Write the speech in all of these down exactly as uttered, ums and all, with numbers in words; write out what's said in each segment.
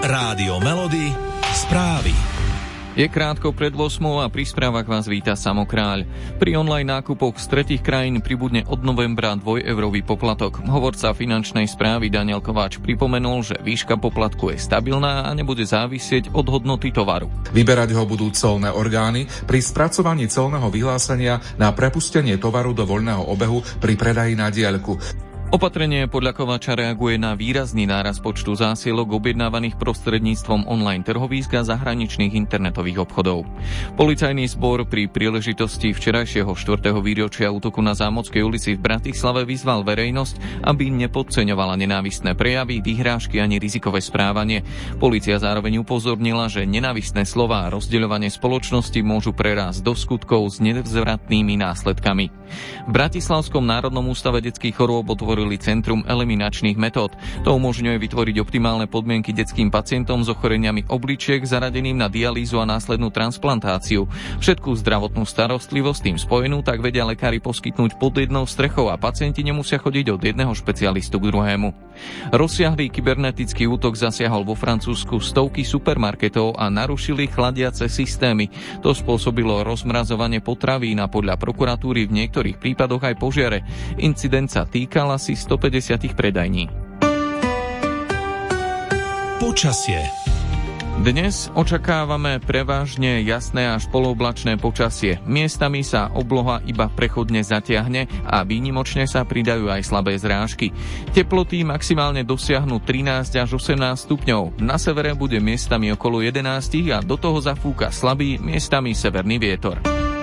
Rádio Melody, správy. Je krátko pred ôsmou a pri správach vás víta Samo Kráľ. Pri online nákupoch z tretích krajín pribudne od novembra dvojeurový poplatok. Hovorca finančnej správy Daniel Kováč pripomenul, že výška poplatku je stabilná a nebude závisieť od hodnoty tovaru. Vyberať ho budú colné orgány pri spracovaní colného vyhlásenia na prepustenie tovaru do voľného obehu pri predaji na diaľku. Opatrenie podľa Kováča reaguje na výrazný nárast počtu zásielok objednávaných prostredníctvom online trhovísk a zahraničných internetových obchodov. Policajný zbor pri príležitosti včerajšieho štvrtého výročia útoku na Zámockej ulici v Bratislave vyzval verejnosť, aby nepodceňovala nenávistné prejavy, vyhrážky ani rizikové správanie. Polícia zároveň upozornila, že nenávistné slová a rozdeľovanie spoločnosti môžu prerásť do skutkov s nevzvratnými následkami. V Bratislavskom národnom ústave detských chorôb otvorili Centrum eliminačných metód. To umožňuje vytvoriť optimálne podmienky detským pacientom s ochoreniami obličiek zaradeným na dialýzu a následnú transplantáciu. Všetkú zdravotnú starostlivosť tým spojenú tak vedia lekári poskytnúť pod jednou strechou a pacienti nemusia chodiť od jedného špecialistu k druhému. Rozsiahlý kybernetický útok zasiahol vo Francúzsku stovky supermarketov a narušili chladiace systémy. To spôsobilo rozmrazovanie potravín a podľa prokuratúry v niektorých prípadoch aj požiare. Incident sa týkal asi stopäťdesiat predajní. Počasie. Dnes očakávame prevažne jasné až polooblačné počasie. Miestami sa obloha iba prechodne zatiahne a výnimočne sa pridajú aj slabé zrážky. Teploty maximálne dosiahnu trinásť až osemnásť stupňov. Na severe bude miestami okolo jedenásť a do toho zafúka slabý, miestami severný vietor.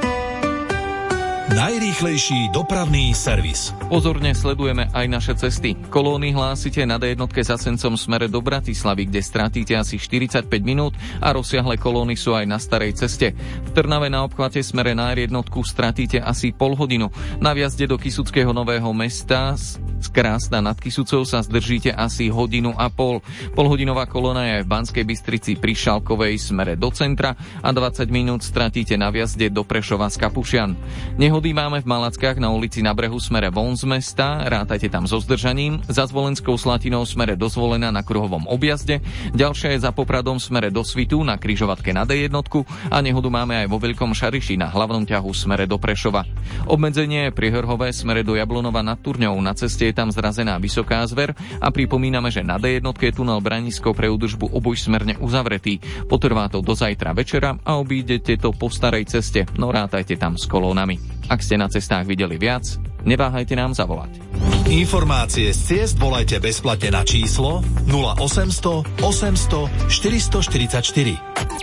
Najrýchlejší dopravný servis. Pozorne sledujeme aj naše cesty. Kolóny hlásite na dé jeden za Sencom smere do Bratislavy, kde stratíte asi štyridsaťpäť minút a rozsiahle kolóny sú aj na starej ceste. V Trnave na obchvate smere na er jeden stratíte asi pol hodinu. Na vjazde do Kysuckého Nového Mesta z Krásna nad Kysucou sa zdržíte asi hodinu a pol. Polhodinová kolóna je v Banskej Bystrici pri Šalkovej smere do centra a dvadsať minút stratíte na vjazde do Prešova z Kapušian. Nehody máme v Malackách na ulici Na brehu smere von z mesta, rátajte tam so zdržaním, za Zvolenskou Slatinou smere do Zvolena na kruhovom objazde, ďalšia je za Popradom smere do Svitu na križovatke na dé jeden a nehodu máme aj vo Veľkom Šariši na hlavnom ťahu smere do Prešova. Obmedzenie je priehrhové smere do Jablonova nad Turňou, na ceste je tam zrazená Vysoká Zver a pripomíname, že na dé jeden je tunel Branisko pre údržbu obojsmerne uzavretý. Potrvá to do zajtra večera a obídete to po starej ceste, no rátajte tam s kolónami. Ak ste na cestách videli viac, neváhajte nám zavolať. Informácie z ciest volajte bezplatne na číslo nula osemsto osemsto štyristoštyridsaťštyri.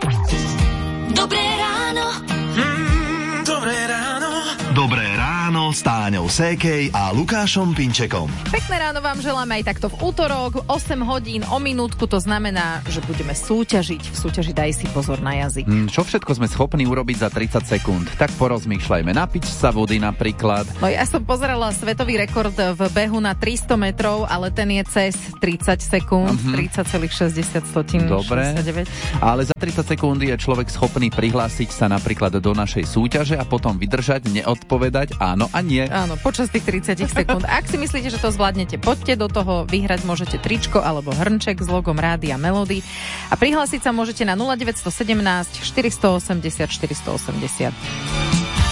Dobré ráno. Mm, dobré ráno. Dobré ráno s Táňou Sékej a Lukášom Pinčekom. Pekné ráno vám želáme aj takto v útorok, osem hodín o minútku, to znamená, že budeme súťažiť. V súťaži daj si pozor na jazyk. Mm, čo všetko sme schopní urobiť za tridsať sekúnd? Tak porozmýšľajme. Napiť sa vody napríklad. No ja som pozerala svetový rekord v behu na tristo metrov, ale ten je cez tridsať sekúnd, mm-hmm. tridsať celá šesťdesiat Dobre, šesťdesiatdeväť. Ale za tridsať sekúnd je človek schopný prihlásiť sa napríklad do našej súťaže a potom vydržať, neodpovedať áno a nie. Áno, počas tých tridsať sekúnd. Ak si myslíte, že to zvládnete, poďte do toho, vyhrať môžete tričko alebo hrnček s logom Rádia Melody a prihlásiť sa môžete na nula deväť jedna sedem štyri osem nula štyri osem nula.